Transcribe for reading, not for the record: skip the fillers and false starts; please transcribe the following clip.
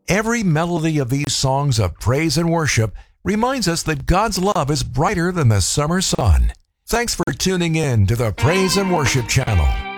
Every melody of these songs of praise and worship reminds us that God's love is brighter than the summer sun. Thanks for tuning in to the Praise and Worship Channel.